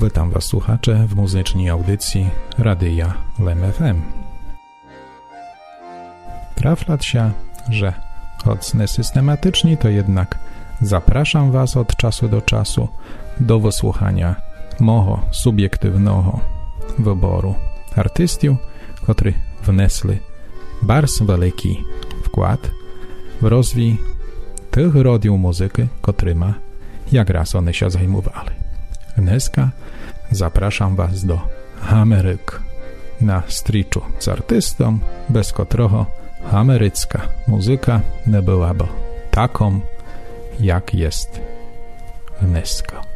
Witam Was, słuchacze, w muzycznej audycji Radia LEM FM. Traflat się, że choć nesystematycznie, to jednak zapraszam Was od czasu do czasu do wysłuchania mojego subiektywnego wyboru artystów, którzy wnesli bardzo wielki wkład w rozwój tych rodzajów muzyki, którymi jak raz one się zajmowali. Dneska zapraszam Was do Ameryki na striczu z artystą, bez którego amerycka muzyka nie byłaby taką, jak jest dneska.